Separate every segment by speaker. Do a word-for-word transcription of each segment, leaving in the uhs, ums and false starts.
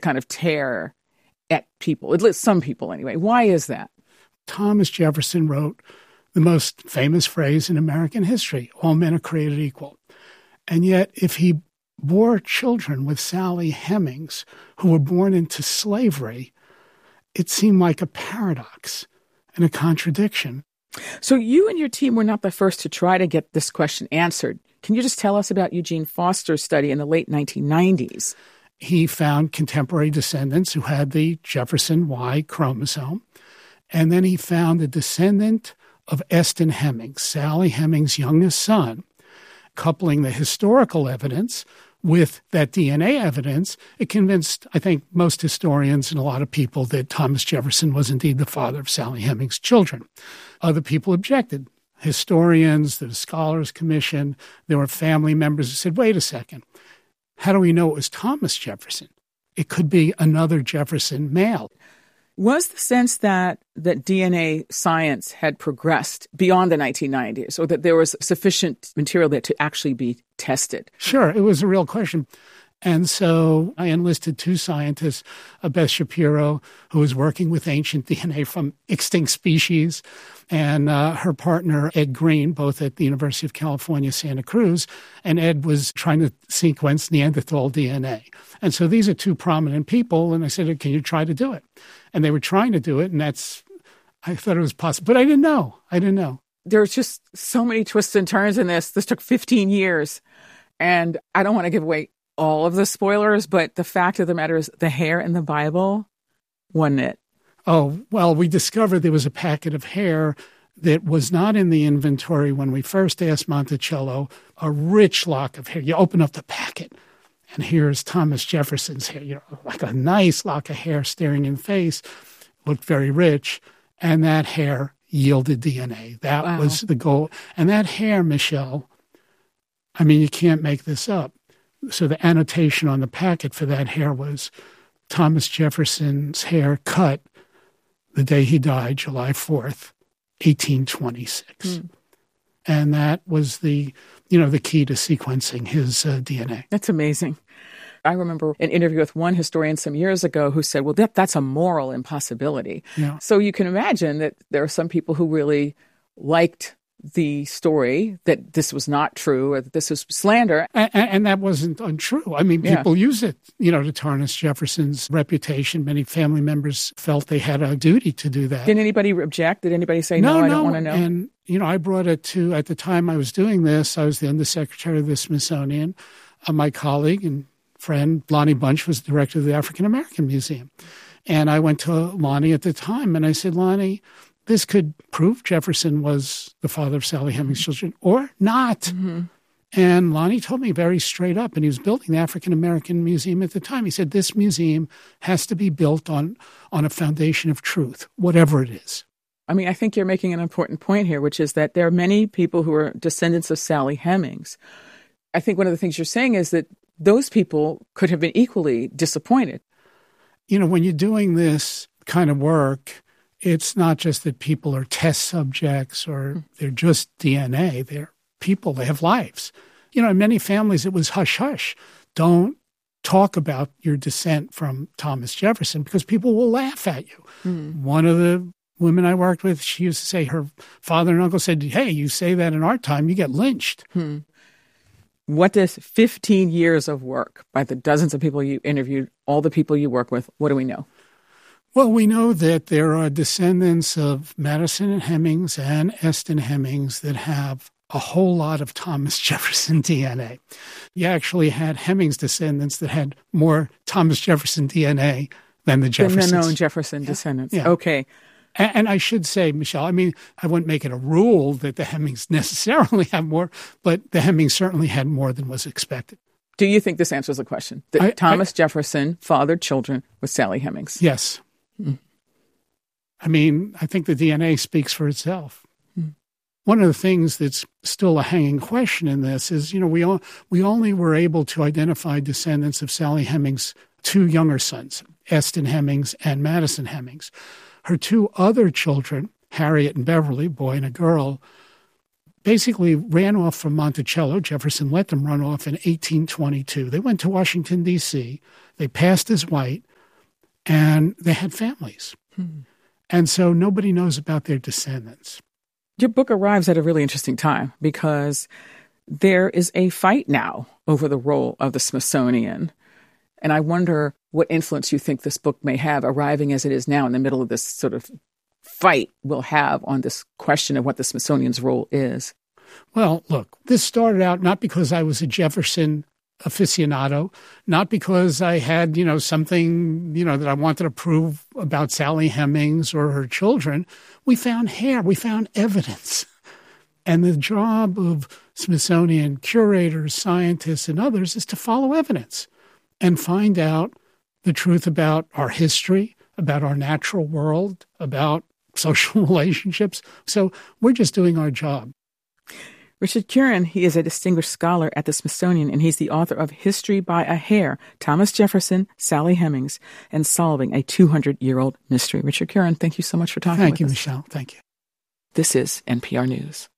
Speaker 1: kind of tear at people, at least some people anyway. Why is that?
Speaker 2: Thomas Jefferson wrote the most famous phrase in American history, all men are created equal. And yet, if he bore children with Sally Hemings, who were born into slavery, it seemed like a paradox and a contradiction.
Speaker 1: So you and your team were not the first to try to get this question answered. Can you just tell us about Eugene Foster's study in the late nineteen nineties?
Speaker 2: He found contemporary descendants who had the Jefferson Y chromosome. And then he found a descendant of Eston Hemings, Sally Hemings' youngest son, coupling the historical evidence with that D N A evidence. It convinced, I think, most historians and a lot of people that Thomas Jefferson was indeed the father of Sally Hemings' children. Other people objected. Historians, the Scholars Commission, there were family members who said, wait a second, how do we know it was Thomas Jefferson? It could be another Jefferson male.
Speaker 1: Was the sense that, that D N A science had progressed beyond the nineteen nineties, or that there was sufficient material there to actually be tested?
Speaker 2: Sure, it was a real question. And so I enlisted two scientists, uh, Beth Shapiro, who was working with ancient D N A from extinct species, and uh, her partner, Ed Green, both at the University of California, Santa Cruz. And Ed was trying to sequence Neanderthal D N A. And so these are two prominent people. And I said, can you try to do it? And they were trying to do it. And that's, I thought it was possible. But I didn't know. I didn't know.
Speaker 1: There's just so many twists and turns in this. This took fifteen years. And I don't want to give away all of the spoilers, but the fact of the matter is the hair in the Bible, wasn't it?
Speaker 2: Oh, well, we discovered there was a packet of hair that was not in the inventory when we first asked Monticello, a rich lock of hair. You open up the packet, and here's Thomas Jefferson's hair, you know, like a nice lock of hair staring in the face, looked very rich, and that hair yielded D N A. That wow. was the goal. And that hair, Michelle, I mean, you can't make this up. So the annotation on the packet for that hair was Thomas Jefferson's hair cut the day he died, July fourth, eighteen twenty-six. Mm. And that was the, you know, the key to sequencing his uh, D N A.
Speaker 1: That's amazing. I remember an interview with one historian some years ago who said, well, that, that's a moral impossibility. Yeah. So you can imagine that there are some people who really liked the story that this was not true or that this was slander.
Speaker 2: And, and that wasn't untrue. I mean, people yeah. use it, you know, to tarnish Jefferson's reputation. Many family members felt they had a duty to do that.
Speaker 1: Did anybody object? Did anybody say, no, no I don't want to know?
Speaker 2: And, you know, I brought it to, at the time I was doing this, I was the undersecretary of the Smithsonian. Uh, my colleague and friend, Lonnie Bunch, was the director of the African American Museum. And I went to Lonnie at the time and I said, Lonnie, this could prove Jefferson was the father of Sally Hemings' children or not. Mm-hmm. And Lonnie told me very straight up, and he was building the African American Museum at the time. He said, this museum has to be built on, on a foundation of truth, whatever it is.
Speaker 1: I mean, I think you're making an important point here, which is that there are many people who are descendants of Sally Hemings. I think one of the things you're saying is that those people could have been equally disappointed.
Speaker 2: You know, when you're doing this kind of work, it's not just that people are test subjects or they're just D N A. They're people. They have lives. You know, in many families, it was hush-hush. Don't talk about your descent from Thomas Jefferson because people will laugh at you. Mm. One of the women I worked with, she used to say her father and uncle said, hey, you say that in our time, you get lynched.
Speaker 1: Hmm. What does fifteen years of work by the dozens of people you interviewed, all the people you work with, what do we know?
Speaker 2: Well, we know that there are descendants of Madison and Hemings and Eston Hemings that have a whole lot of Thomas Jefferson D N A. You actually had Hemings descendants that had more Thomas Jefferson D N A than the Jeffersons.
Speaker 1: Than the known Jefferson yeah. descendants.
Speaker 2: Yeah.
Speaker 1: Okay.
Speaker 2: And, and I should say, Michelle, I mean, I wouldn't make it a rule that the Hemings necessarily have more, but the Hemings certainly had more than was expected.
Speaker 1: Do you think this answers the question? That I, Thomas I, Jefferson fathered children with Sally Hemings?
Speaker 2: Yes. Mm. I mean, I think the D N A speaks for itself. Mm. One of the things that's still a hanging question in this is, you know, we all, we only were able to identify descendants of Sally Hemings' two younger sons, Eston Hemings and Madison Hemings. Her two other children, Harriet and Beverly, boy and a girl, basically ran off from Monticello. Jefferson let them run off in eighteen twenty-two. They went to Washington, D C. They passed as white. and they had families. Hmm. And so nobody knows about their descendants.
Speaker 1: Your book arrives at a really interesting time because there is a fight now over the role of the Smithsonian. And I wonder what influence you think this book may have, arriving as it is now in the middle of this sort of fight will have on this question of what the Smithsonian's role is.
Speaker 2: Well, look, this started out not because I was a Jefferson aficionado, not because I had, you know, something, you know, that I wanted to prove about Sally Hemings or her children. We found hair. We found evidence. And the job of Smithsonian curators, scientists, and others is to follow evidence and find out the truth about our history, about our natural world, about social relationships. So we're just doing our job.
Speaker 1: Richard Curran, he is a distinguished scholar at the Smithsonian, and he's the author of History by a Hair, Thomas Jefferson, Sally Hemings, and Solving a two hundred year old Mystery. Richard Curran, thank you so much for talking
Speaker 2: thank
Speaker 1: with
Speaker 2: you,
Speaker 1: us.
Speaker 2: Michelle. Thank you.
Speaker 1: This is N P R News.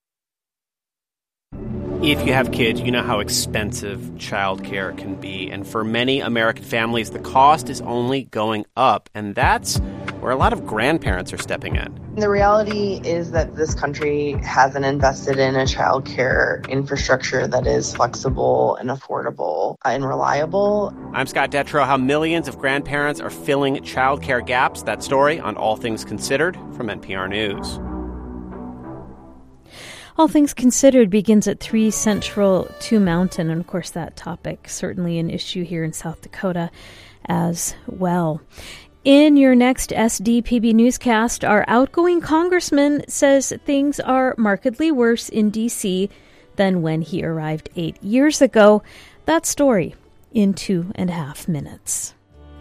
Speaker 3: If you have kids, you know how expensive childcare can be. And for many American families, the cost is only going up. And that's where a lot of grandparents are stepping in.
Speaker 4: The reality is that this country hasn't invested in a childcare infrastructure that is flexible and affordable and reliable.
Speaker 3: I'm Scott Detrow. How millions of grandparents are filling childcare gaps. That story on All Things Considered from N P R News.
Speaker 5: All Things Considered begins at three Central to Mountain, and of course that topic certainly an issue here in South Dakota as well. In your next S D P B newscast, our outgoing congressman says things are markedly worse in D C than when he arrived eight years ago. That story in two and a half minutes.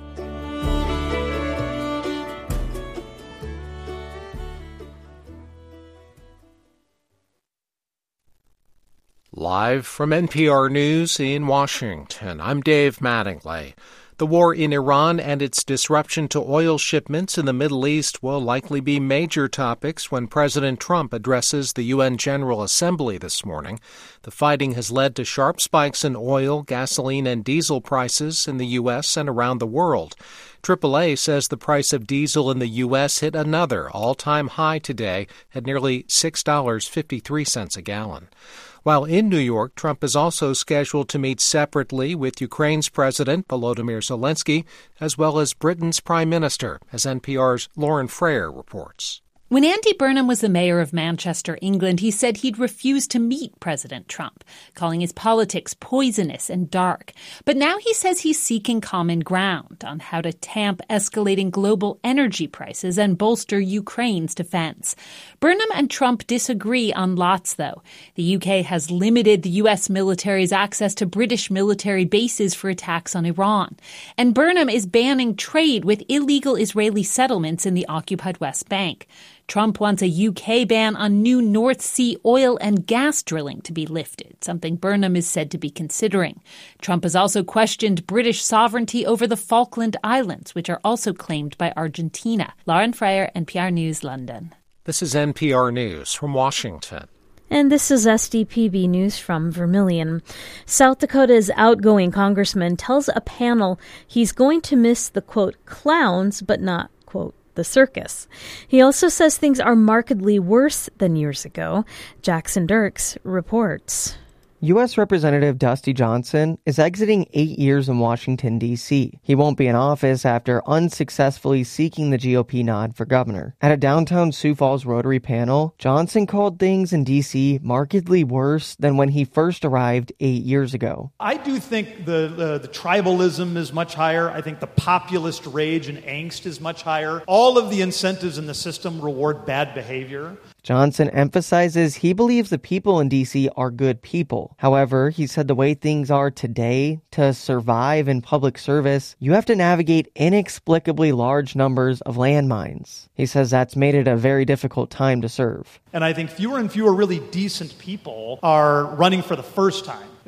Speaker 6: Live from N P R News in Washington, I'm Dave Mattingly. The war in Iran and its disruption to oil shipments in the Middle East will likely be major topics when President Trump addresses the U N General Assembly this morning. The fighting has led to sharp spikes in oil, gasoline, and diesel prices in the U S and around the world. triple A says the price of diesel in the U S hit another all-time high today at nearly six dollars and fifty-three cents a gallon. While in New York, Trump is also scheduled to meet separately with Ukraine's President Volodymyr Zelensky, as well as Britain's Prime Minister, as N P R's Lauren Frayer reports.
Speaker 7: When Andy Burnham was the mayor of Manchester, England, he said he'd refuse to meet President Trump, calling his politics poisonous and dark. But now he says he's seeking common ground on how to tamp escalating global energy prices and bolster Ukraine's defense. Burnham and Trump disagree on lots, though. The U K has limited the U S military's access to British military bases for attacks on Iran. And Burnham is banning trade with illegal Israeli settlements in the occupied West Bank. Trump wants a U K ban on new North Sea oil and gas drilling to be lifted, something Burnham is said to be considering. Trump has also questioned British sovereignty over the Falkland Islands, which are also claimed by Argentina. Lauren Frayer, N P R News, London.
Speaker 6: This is N P R News from Washington.
Speaker 5: And this is S D P B News from Vermilion. South Dakota's outgoing congressman tells a panel he's going to miss the, quote, clowns, but not, quote, the circus. He also says things are markedly worse than years ago. Jackson Dirks reports.
Speaker 8: U S Representative Dusty Johnson is exiting eight years in Washington, D C. He won't be in office after unsuccessfully seeking the G O P nod for governor. At a downtown Sioux Falls Rotary panel, Johnson called things in D C markedly worse than when he first arrived eight years ago.
Speaker 9: I do think the, uh, the tribalism is much higher. I think the populist rage and angst is much higher. All of the incentives in the system reward bad behavior.
Speaker 8: Johnson emphasizes he believes the people in D C are good people. However, he said the way things are today, to survive in public service, you have to navigate inexplicably large numbers of landmines. He says that's made it a very difficult time to serve.
Speaker 9: And I think fewer and fewer really decent people are running for the first time.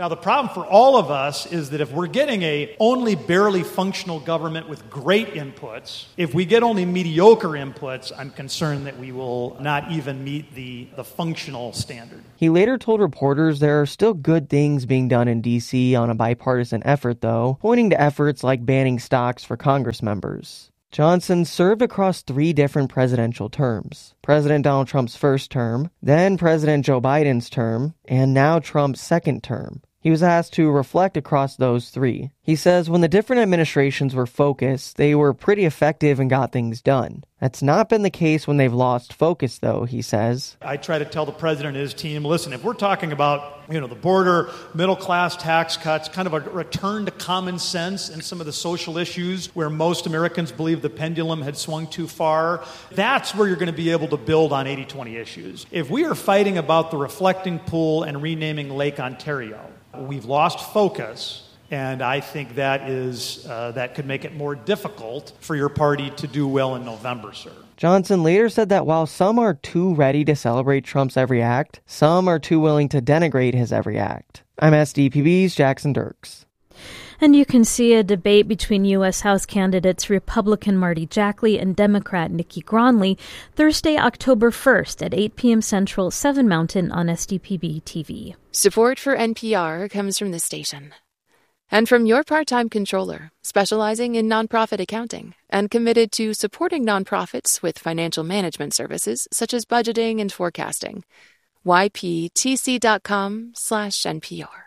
Speaker 9: Now, the problem for all of us is that if we're getting a only barely functional government with great inputs, if we get only mediocre inputs, I'm concerned that we will not even meet the, the functional standard.
Speaker 8: He later told reporters there are still good things being done in D C on a bipartisan effort, though, pointing to efforts like banning stocks for Congress members. Johnson served across three different presidential terms. President Donald Trump's first term, then President Joe Biden's term, and now Trump's second term. He was asked to reflect across those three. He says when the different administrations were focused, they were pretty effective and got things done. That's not been the case when they've lost focus, though, he says.
Speaker 9: I try to tell the president and his team, listen, if we're talking about, you know, the border, middle-class tax cuts, kind of a return to common sense and some of the social issues where most Americans believe the pendulum had swung too far, that's where you're going to be able to build on eighty twenty issues. If we are fighting about the reflecting pool and renaming Lake Ontario, we've lost focus, and I think that is uh, that could make it more difficult for your party to do well in November, sir.
Speaker 8: Johnson later said that while some are too ready to celebrate Trump's every act, some are too willing to denigrate his every act. I'm S D P B's Jackson Dirks.
Speaker 5: And you can see a debate between U S House candidates Republican Marty Jackley and Democrat Nikki Gronley Thursday, October first at eight p.m. Central, seven Mountain on S D P B T V.
Speaker 10: Support for N P R comes from this station. And from your part-time controller, specializing in nonprofit accounting and committed to supporting nonprofits with financial management services such as budgeting and forecasting. Y P T C dot com slash N P R.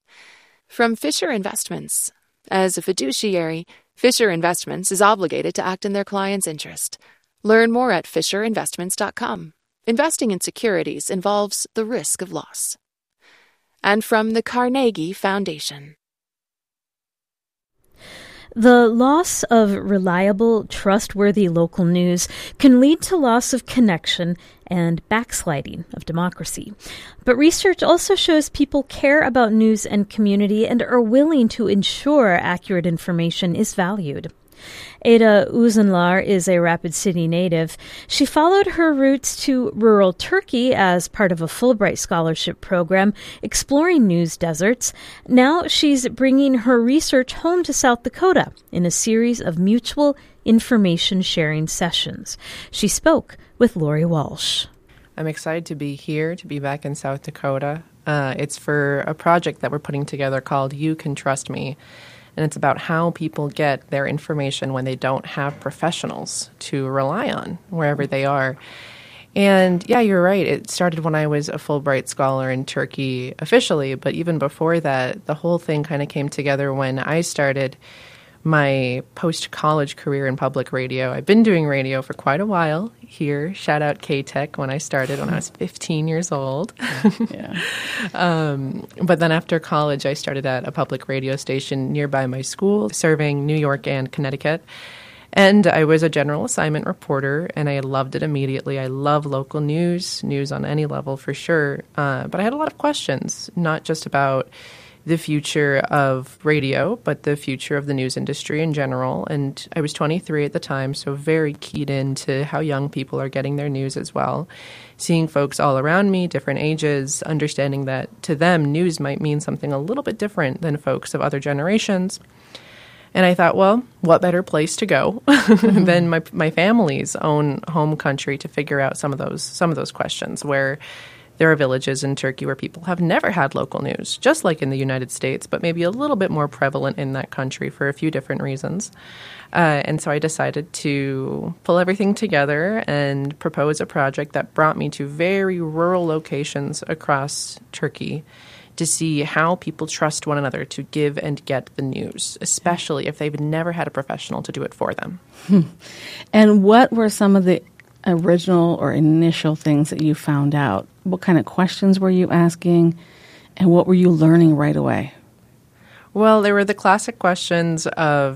Speaker 10: From Fisher Investments. As a fiduciary, Fisher Investments is obligated to act in their client's interest. Learn more at Fisher Investments dot com. Investing in securities involves the risk of loss. And from the Carnegie Foundation.
Speaker 5: The loss of reliable, trustworthy local news can lead to loss of connection and backsliding of democracy. But research also shows people care about news and community and are willing to ensure accurate information is valued. Ada Uzunlar is a Rapid City native. She followed her roots to rural Turkey as part of a Fulbright scholarship program exploring news deserts. Now she's bringing her research home to South Dakota in a series of mutual information sharing sessions. She spoke with Lori Walsh.
Speaker 11: I'm excited to be here, to be back in South Dakota. Uh, it's for a project that we're putting together called You Can Trust Me. And it's about how people get their information when they don't have professionals to rely on wherever they are. And yeah, you're right. It started when I was a Fulbright scholar in Turkey officially, but even before that, the whole thing kind of came together when I started my post-college career in public radio. I've been doing radio for quite a while here. Shout out K-Tech when I started when I was fifteen years old.
Speaker 1: Yeah.
Speaker 11: um, but then after college, I started at a public radio station nearby my school, serving New York and Connecticut. And I was a general assignment reporter, and I loved it immediately. I love local news, news on any level for sure. Uh, but I had a lot of questions, not just about the future of radio, but the future of the news industry in general. And I was twenty-three at the time, so very keyed into how young people are getting their news as well. Seeing folks all around me, different ages, understanding that to them, news might mean something a little bit different than folks of other generations. And I thought, well, what better place to go mm-hmm. than my my family's own home country to figure out some of those some of those questions, where there are villages in Turkey where people have never had local news, just like in the United States, but maybe a little bit more prevalent in that country for a few different reasons. Uh, and so I decided to pull everything together and propose a project that brought me to very rural locations across Turkey to see how people trust one another to give and get the news, especially if they've never had a professional to do it for them.
Speaker 12: Hmm. And what were some of the original or initial things that you found out? What kind of questions were you asking, and what were you learning right away?
Speaker 11: Well, there were the classic questions of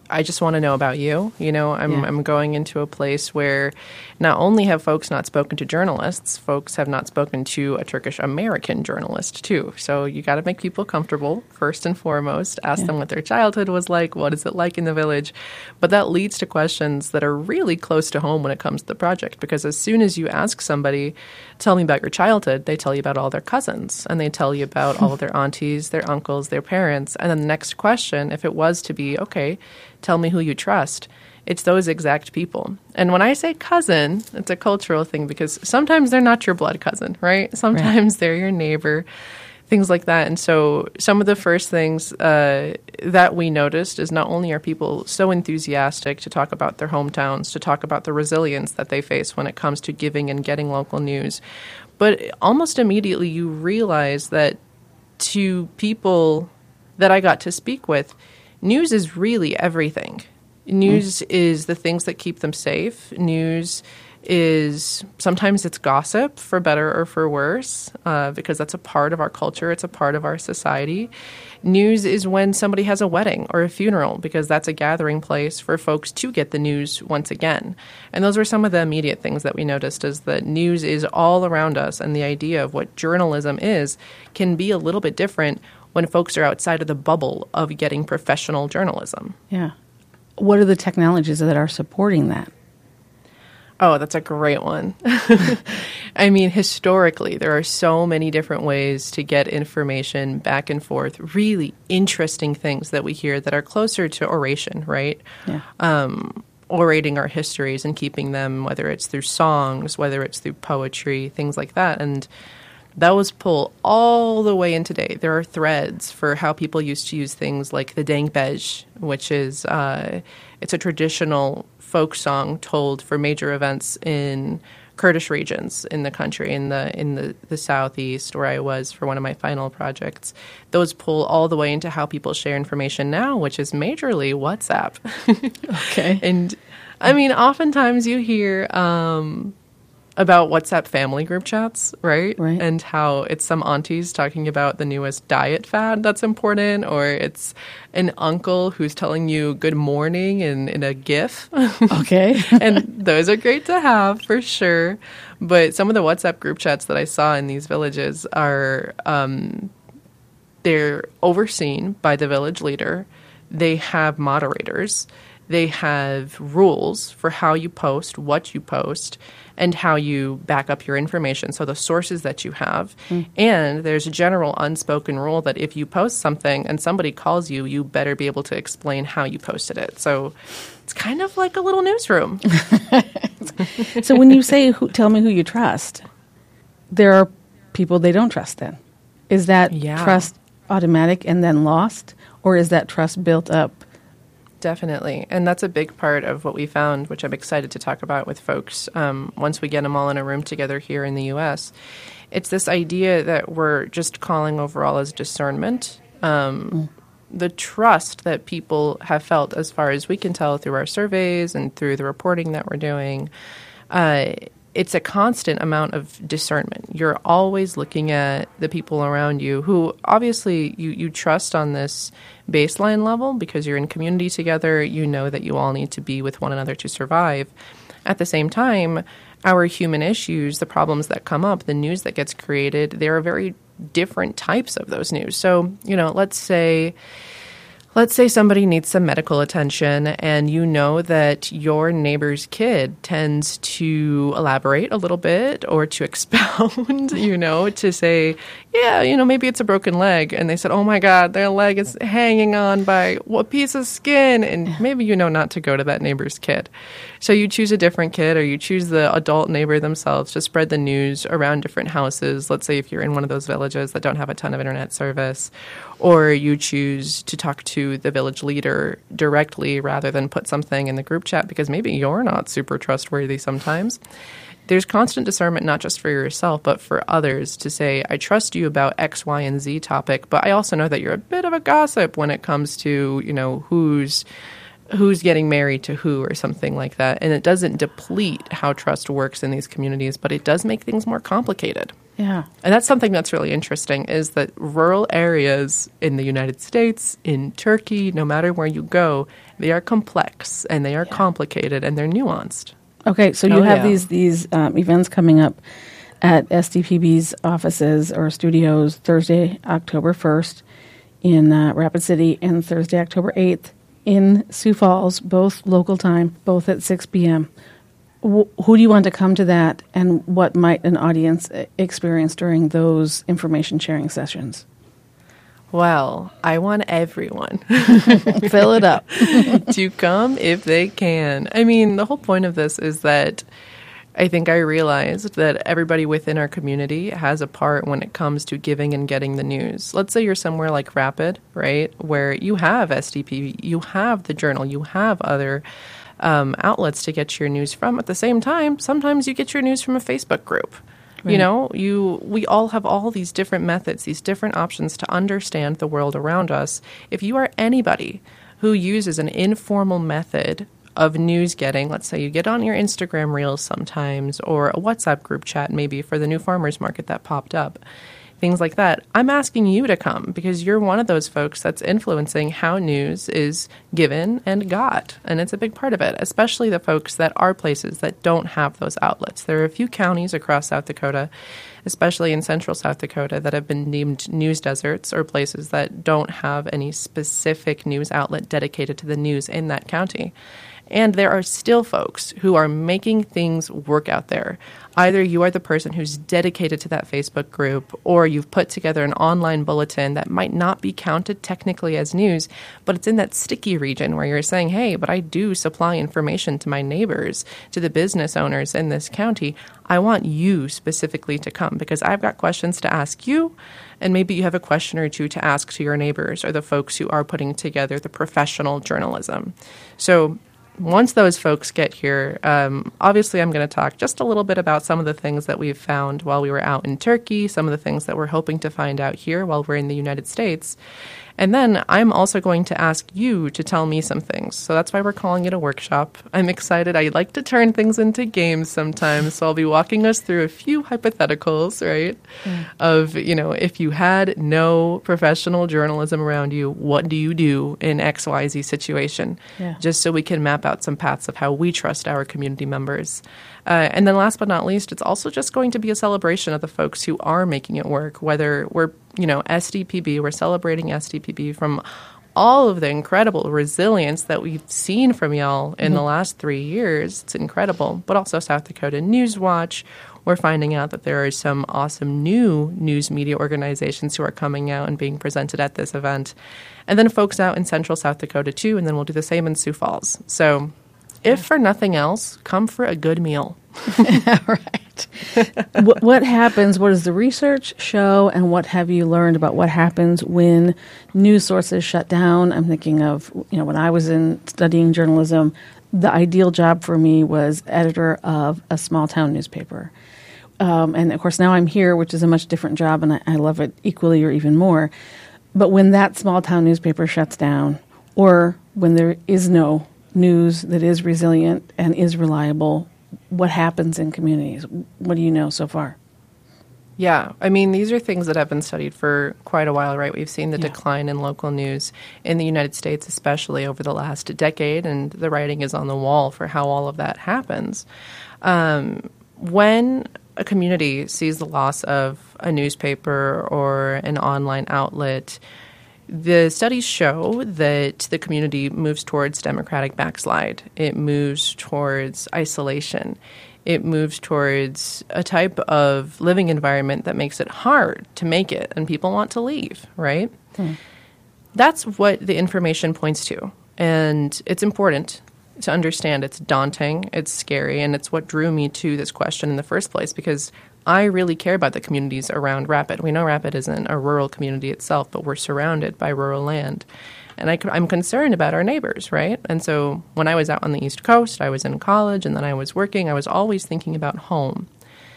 Speaker 11: I just want to know about you. You know, I'm
Speaker 12: Yeah.
Speaker 11: I'm going into a place where not only have folks not spoken to journalists, folks have not spoken to a Turkish American journalist too. So you got to make people comfortable first and foremost. Ask
Speaker 12: Yeah.
Speaker 11: them what their childhood was like. What is it like in the village? But that leads to questions that are really close to home when it comes to the project. Because as soon as you ask somebody, tell me about your childhood, they tell you about all their cousins and they tell you about all of their aunties, their uncles, their parents. And then the next question, if it was to be, okay, tell me who you trust, it's those exact people. And when I say cousin, it's a cultural thing because sometimes they're not your blood cousin, right? Sometimes right. they're your neighbor, things like that. And so some of the first things uh, that we noticed is not only are people so enthusiastic to talk about their hometowns, to talk about the resilience that they face when it comes to giving and getting local news, but almost immediately you realize that to people that I got to speak with, news is really everything. News mm. is the things that keep them safe. News is sometimes it's gossip, for better or for worse, uh, because that's a part of our culture. It's a part of our society. News is when somebody has a wedding or a funeral, because that's a gathering place for folks to get the news once again. And those were some of the immediate things that we noticed, is that news is all around us, and the idea of what journalism is can be a little bit different when folks are outside of the bubble of getting professional journalism.
Speaker 12: Yeah. What are the technologies that are supporting that?
Speaker 11: Oh, that's a great one. I mean, historically, there are so many different ways to get information back and forth, really interesting things that we hear that are closer to oration, right?
Speaker 12: Yeah.
Speaker 11: Um, orating our histories and keeping them, whether it's through songs, whether it's through poetry, things like that. And those pull all the way in today. There are threads for how people used to use things like the dengbej, which is uh, it's a traditional folk song told for major events in Kurdish regions in the country, in the in the, the southeast, where I was for one of my final projects. Those pull all the way into how people share information now, which is majorly WhatsApp.
Speaker 12: Okay.
Speaker 11: And I mean, oftentimes you hear Um, about WhatsApp family group chats, right?
Speaker 12: Right.
Speaker 11: And how it's some aunties talking about the newest diet fad that's important, or it's an uncle who's telling you good morning in, in a GIF.
Speaker 12: Okay.
Speaker 11: And those are great to have, for sure. But some of the WhatsApp group chats that I saw in these villages are, um, they're overseen by the village leader. They have moderators. They have rules for how you post, what you post, and how you back up your information, so the sources that you have. Mm. And there's a general unspoken rule that if you post something and somebody calls you, you better be able to explain how you posted it. So it's kind of like a little newsroom.
Speaker 12: So when you say, who, tell me who you trust, there are people they don't trust then. Is that
Speaker 11: yeah.
Speaker 12: trust automatic and then lost, or is that trust built up?
Speaker 11: Definitely. And that's a big part of what we found, which I'm excited to talk about with folks um, once we get them all in a room together here in the U S. It's this idea that we're just calling overall as discernment. Um, mm. The trust that people have felt, as far as we can tell through our surveys and through the reporting that we're doing, uh, it's a constant amount of discernment. You're always looking at the people around you who obviously you, you trust on this baseline level because you're in community together. You know that you all need to be with one another to survive. At the same time, our human issues, the problems that come up, the news that gets created, there are very different types of those news. So, you know, let's say... Let's say somebody needs some medical attention and you know that your neighbor's kid tends to elaborate a little bit or to expound, you know, to say, yeah, you know, maybe it's a broken leg. And they said, oh, my God, their leg is hanging on by what piece of skin? And maybe you know not to go to that neighbor's kid. So you choose a different kid or you choose the adult neighbor themselves to spread the news around different houses. Let's say if you're in one of those villages that don't have a ton of internet service, or you choose to talk to the village leader directly rather than put something in the group chat because maybe you're not super trustworthy sometimes. There's constant discernment, not just for yourself, but for others to say, I trust you about X, Y, and Z topic, but I also know that you're a bit of a gossip when it comes to, you know, who's who's getting married to who or something like that. And it doesn't deplete how trust works in these communities, but it does make things more complicated.
Speaker 12: Yeah.
Speaker 11: And that's something that's really interesting, is that rural areas in the United States, in Turkey, no matter where you go, they are complex and they are yeah. complicated and they're nuanced.
Speaker 12: Okay, so you
Speaker 11: oh,
Speaker 12: have
Speaker 11: yeah.
Speaker 12: these these um, events coming up at S D P B's offices or studios Thursday, October first in uh, Rapid City and Thursday, October eighth in Sioux Falls, both local time, both at six p.m. W- who do you want to come to that, and what might an audience experience during those information sharing sessions?
Speaker 11: Well, I want everyone.
Speaker 12: Fill it up.
Speaker 11: to come if they can. I mean, the whole point of this is that I think I realized that everybody within our community has a part when it comes to giving and getting the news. Let's say you're somewhere like Rapid, right, where you have S D P B, you have the Journal, you have other um, outlets to get your news from. At the same time, sometimes you get your news from a Facebook group. Right. You know, you we all have all these different methods, these different options to understand the world around us. If you are anybody who uses an informal method of news getting, let's say you get on your Instagram Reels sometimes, or a WhatsApp group chat maybe for the new farmers market that popped up, things like that, I'm asking you to come because you're one of those folks that's influencing how news is given and got. And it's a big part of it, especially the folks that are places that don't have those outlets. There are a few counties across South Dakota, especially in central South Dakota, that have been deemed news deserts, or places that don't have any specific news outlet dedicated to the news in that county. And there are still folks who are making things work out there. Either you are the person who's dedicated to that Facebook group, or you've put together an online bulletin that might not be counted technically as news, but it's in that sticky region where you're saying, hey, but I do supply information to my neighbors, to the business owners in this county. I want you specifically to come because I've got questions to ask you, and maybe you have a question or two to ask to your neighbors or the folks who are putting together the professional journalism. So once those folks get here, um, obviously I'm going to talk just a little bit about some of the things that we've found while we were out in Turkey, some of the things that we're hoping to find out here while we're in the United States. And then I'm also going to ask you to tell me some things. So that's why we're calling it a workshop. I'm excited. I like to turn things into games sometimes. So I'll be walking us through a few hypotheticals, right? Yeah. Of, you know, if you had no professional journalism around you, what do you do in X Y Z situation? Yeah. Just so we can map out some paths of how we trust our community members. Uh, and then last but not least, it's also just going to be a celebration of the folks who are making it work, whether we're, you know, S D P B, we're celebrating S D P B from all of the incredible resilience that we've seen from y'all in mm-hmm. the last three years. It's incredible. But also South Dakota News Watch. We're finding out that there are some awesome new news media organizations who are coming out and being presented at this event. And then folks out in central South Dakota, too, and then we'll do the same in Sioux Falls. So if for nothing else, come for a good meal.
Speaker 12: Right. what, what happens, what does the research show, and what have you learned about what happens when news sources shut down? I'm thinking of, you know, when I was in studying journalism, the ideal job for me was editor of a small town newspaper. Um, and, of course, now I'm here, which is a much different job, and I, I love it equally or even more. But when that small town newspaper shuts down, or when there is no news that is resilient and is reliable, what happens in communities? What do you know so far?
Speaker 11: Yeah, I mean, these are things that have been studied for quite a while, right? We've seen the yeah. decline in local news in the United States, especially over the last decade, and the writing is on the wall for how all of that happens. Um, when a community sees the loss of a newspaper or an online outlet, the studies show that the community moves towards democratic backslide. It moves towards isolation. It moves towards a type of living environment that makes it hard to make it, and people want to leave, right? Hmm. That's what the information points to, and it's important to understand. It's daunting, it's scary, and it's what drew me to this question in the first place, because I really care about the communities around Rapid. We know Rapid isn't a rural community itself, but we're surrounded by rural land. And I, I'm concerned about our neighbors, right? And so when I was out on the East Coast, I was in college, and then I was working, I was always thinking about home.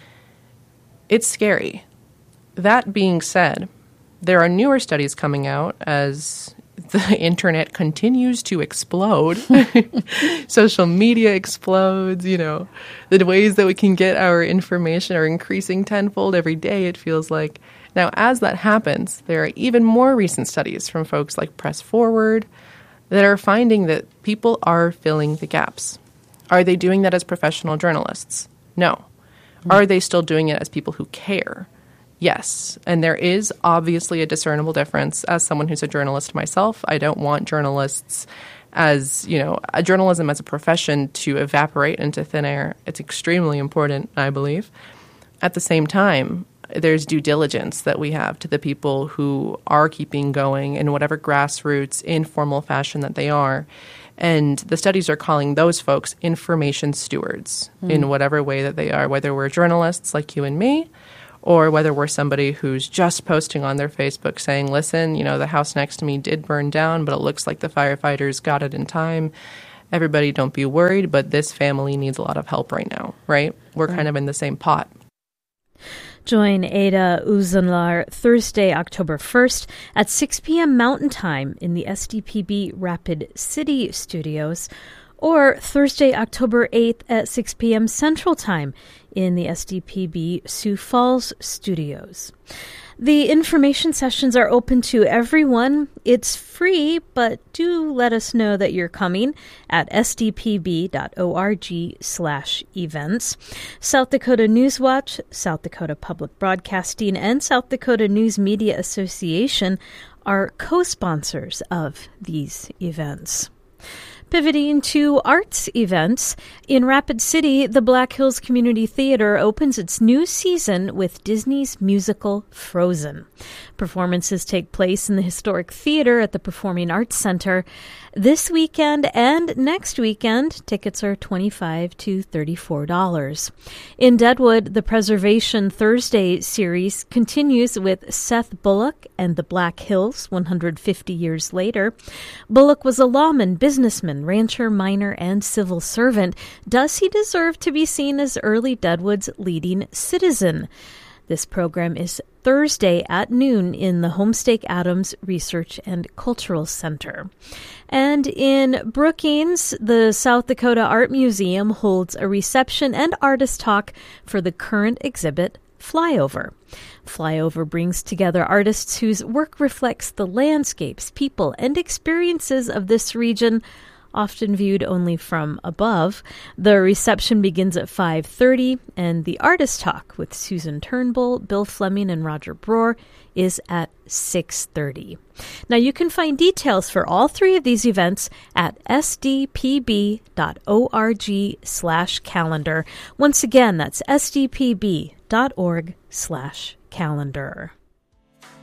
Speaker 11: It's scary. That being said, there are newer studies coming out as the internet continues to explode. Social media explodes, you know. The ways that we can get our information are increasing tenfold every day, it feels like. Now, as that happens, there are even more recent studies from folks like Press Forward that are finding that people are filling the gaps. Are they doing that as professional journalists? No. Are they still doing it as people who care? Yes. And there is obviously a discernible difference. As someone who's a journalist myself, I don't want journalists as, you know, a journalism as a profession to evaporate into thin air. It's extremely important, I believe. At the same time, there's due diligence that we have to the people who are keeping going in whatever grassroots, informal fashion that they are. And the studies are calling those folks information stewards mm. in whatever way that they are, whether we're journalists like you and me, or whether we're somebody who's just posting on their Facebook saying, listen, you know, the house next to me did burn down, but it looks like the firefighters got it in time. Everybody don't be worried, but this family needs a lot of help right now, right? We're right. kind of in the same pot.
Speaker 5: Join Ada Uzunlar Thursday, October first at six p.m. Mountain Time in the S D P B Rapid City Studios, or Thursday, October eighth at six p.m. Central Time in the S D P B Sioux Falls Studios. The information sessions are open to everyone. It's free, but do let us know that you're coming at sdpb.org slash events. South Dakota Newswatch, South Dakota Public Broadcasting, and South Dakota News Media Association are co-sponsors of these events. Pivoting to arts events, in Rapid City, the Black Hills Community Theater opens its new season with Disney's musical Frozen. Performances take place in the historic theater at the Performing Arts Center this weekend and next weekend. Tickets are twenty-five to thirty-four dollars. In Deadwood, the Preservation Thursday series continues with Seth Bullock and the Black Hills one hundred fifty years later. Bullock was a lawman, businessman, rancher, miner, and civil servant. Does he deserve to be seen as early Deadwood's leading citizen? This program is Thursday at noon in the Homestake Adams Research and Cultural Center. And in Brookings, the South Dakota Art Museum holds a reception and artist talk for the current exhibit, Flyover. Flyover brings together artists whose work reflects the landscapes, people, and experiences of this region, often viewed only from above. The reception begins at five thirty, and the artist talk with Susan Turnbull, Bill Fleming, and Roger Broer is at six thirty. Now, you can find details for all three of these events at sdpb.org slash calendar. Once again, that's sdpb.org slash calendar.